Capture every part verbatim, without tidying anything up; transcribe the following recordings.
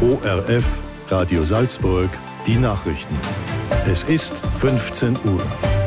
O R F, Radio Salzburg, die Nachrichten. Es ist fünfzehn Uhr.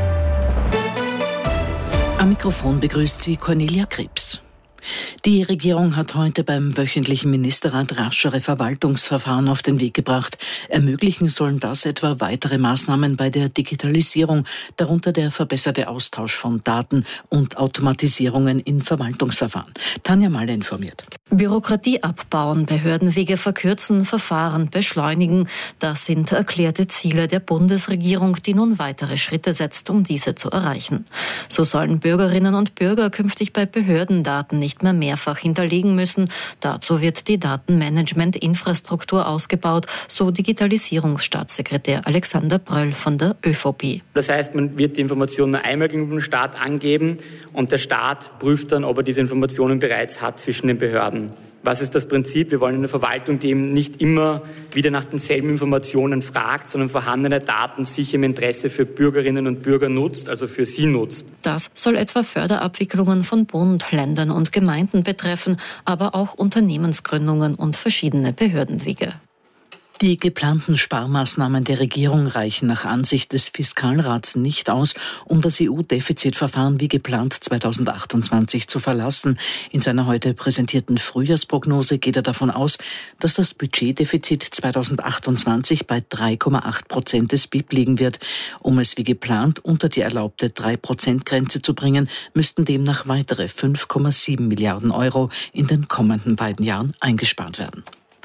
Am Mikrofon begrüßt sie Cornelia Krebs. Die Regierung hat heute beim wöchentlichen Ministerrat raschere Verwaltungsverfahren auf den Weg gebracht. Ermöglichen sollen das etwa weitere Maßnahmen bei der Digitalisierung, darunter der verbesserte Austausch von Daten und Automatisierungen in Verwaltungsverfahren. Tanja Malle informiert. Bürokratie abbauen, Behördenwege verkürzen, Verfahren beschleunigen. Das sind erklärte Ziele der Bundesregierung, die nun weitere Schritte setzt, um diese zu erreichen. So sollen Bürgerinnen und Bürger künftig bei Behörden Daten nicht mehr mehrfach hinterlegen müssen. Dazu wird die Datenmanagement-Infrastruktur ausgebaut, so Digitalisierungsstaatssekretär Alexander Bröll von der ÖVP. Das heißt, man wird die Informationen nur einmal beim Staat angeben und der Staat prüft dann, ob er diese Informationen bereits hat zwischen den Behörden. Was ist das Prinzip? Wir wollen eine Verwaltung, die eben nicht immer wieder nach denselben Informationen fragt, sondern vorhandene Daten sich im Interesse für Bürgerinnen und Bürger nutzt, also für sie nutzt. Das soll etwa Förderabwicklungen von Bund, Ländern und Gemeinden betreffen, aber auch Unternehmensgründungen und verschiedene Behördenwege. Die geplanten Sparmaßnahmen der Regierung reichen nach Ansicht des Fiskalrats nicht aus, um das E U-Defizitverfahren wie geplant zweitausendachtundzwanzig zu verlassen. In seiner heute präsentierten Frühjahrsprognose geht er davon aus, dass das Budgetdefizit zweitausendachtundzwanzig bei drei Komma acht Prozent des B I P liegen wird. Um es wie geplant unter die erlaubte drei Prozent Grenze zu bringen, müssten demnach weitere fünf Komma sieben Milliarden Euro in den kommenden beiden Jahren eingespart werden.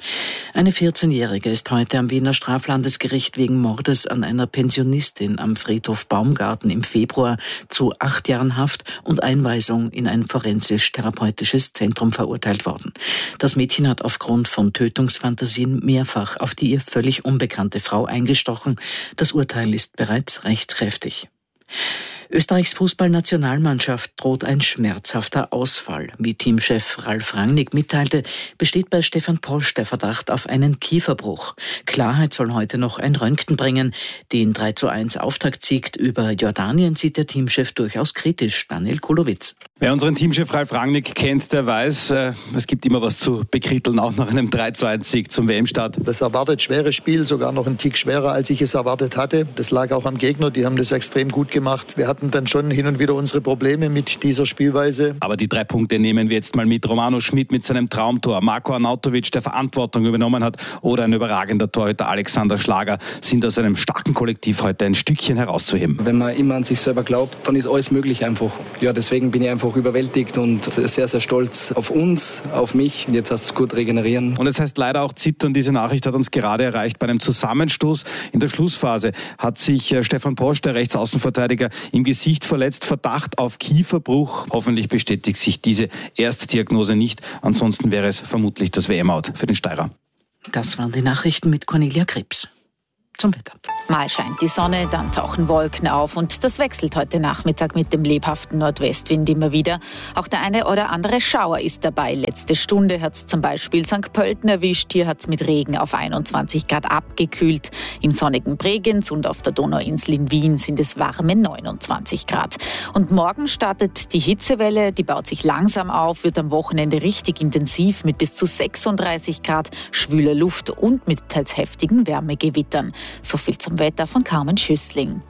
Eine vierzehnjährige ist heute am Wiener Straflandesgericht wegen Mordes an einer Pensionistin am Friedhof Baumgarten im Februar zu acht Jahren Haft und Einweisung in ein forensisch-therapeutisches Zentrum verurteilt worden. Das Mädchen hat aufgrund von Tötungsfantasien mehrfach auf die ihr völlig unbekannte Frau eingestochen. Das Urteil ist bereits rechtskräftig. Österreichs Fußballnationalmannschaft droht ein schmerzhafter Ausfall. Wie Teamchef Ralf Rangnick mitteilte, besteht bei Stefan Posch der Verdacht auf einen Kieferbruch. Klarheit soll heute noch ein Röntgen bringen. Den drei zu eins Auftaktsieg über Jordanien sieht der Teamchef durchaus kritisch. Daniel Kulowitz. Wer unseren Teamchef Ralf Rangnick kennt, der weiß, äh, es gibt immer was zu bekritteln, auch nach einem drei zu eins Sieg zum W M-Start. Das erwartet schwere Spiel, sogar noch ein Tick schwerer, als ich es erwartet hatte. Das lag auch am Gegner, die haben das extrem gut gemacht. Wir hatten dann schon hin und wieder unsere Probleme mit dieser Spielweise. Aber die drei Punkte nehmen wir jetzt mal mit. Romano Schmidt mit seinem Traumtor, Marko Arnautovic, der Verantwortung übernommen hat, oder ein überragender Torhüter Alexander Schlager sind aus einem starken Kollektiv heute ein Stückchen herauszuheben. Wenn man immer an sich selber glaubt, dann ist alles möglich einfach. Ja, deswegen bin ich einfach überwältigt und sehr, sehr stolz auf uns, auf mich. Jetzt heißt es gut regenerieren. Und es heißt leider auch zittern. Diese Nachricht hat uns gerade erreicht. Bei einem Zusammenstoß in der Schlussphase hat sich Stefan Posch, der Rechtsaußenverteidiger, im Gesicht verletzt. Verdacht auf Kieferbruch. Hoffentlich bestätigt sich diese Erstdiagnose nicht. Ansonsten wäre es vermutlich das W M-Out für den Steirer. Das waren die Nachrichten mit Cornelia Krebs. Zum Wetter. Mal scheint die Sonne, dann tauchen Wolken auf und das wechselt heute Nachmittag mit dem lebhaften Nordwestwind immer wieder. Auch der eine oder andere Schauer ist dabei. Letzte Stunde hat es zum Beispiel Sankt Pölten erwischt. Hier hat es mit Regen auf einundzwanzig Grad abgekühlt. Im sonnigen Bregenz und auf der Donauinsel in Wien sind es warme neunundzwanzig Grad. Und morgen startet die Hitzewelle, die baut sich langsam auf, wird am Wochenende richtig intensiv mit bis zu sechsunddreißig Grad, schwüler Luft und mit teils heftigen Wärmegewittern. So viel zum Wetter von Carmen Schüssling.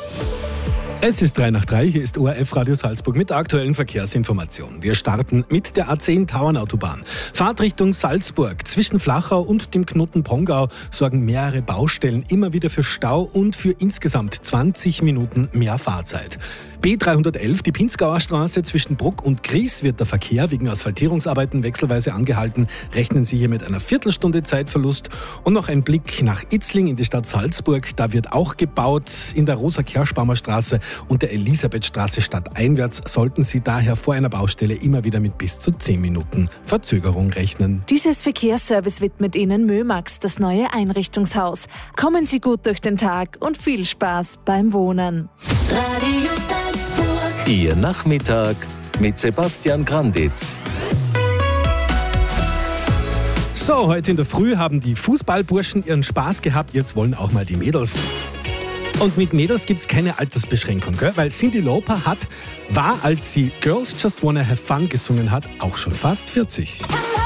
Es ist drei nach drei, hier ist O R F Radio Salzburg mit der aktuellen Verkehrsinformation. Wir starten mit der A zehn Tauernautobahn. Fahrtrichtung Salzburg. Zwischen Flachau und dem Knoten Pongau sorgen mehrere Baustellen immer wieder für Stau und für insgesamt zwanzig Minuten mehr Fahrzeit. B dreihundertelf, die Pinzgauer Straße zwischen Bruck und Gries wird der Verkehr wegen Asphaltierungsarbeiten wechselweise angehalten. Rechnen Sie hier mit einer Viertelstunde Zeitverlust. Und noch ein Blick nach Itzling in die Stadt Salzburg. Da wird auch gebaut in der Rosa-Kerschbaumer Straße und der Elisabethstraße stadteinwärts. Sollten Sie daher vor einer Baustelle immer wieder mit bis zu zehn Minuten Verzögerung rechnen. Dieses Verkehrsservice widmet Ihnen Mömax, das neue Einrichtungshaus. Kommen Sie gut durch den Tag und viel Spaß beim Wohnen. Radio Salzburg. Ihr Nachmittag mit Sebastian Granditz. So, heute in der Früh haben die Fußballburschen ihren Spaß gehabt. Jetzt wollen auch mal die Mädels. Und mit Mädels gibt es keine Altersbeschränkung, gell? Weil Cyndi Lauper hat, war, als sie Girls Just Wanna Have Fun gesungen hat, auch schon fast vierzig.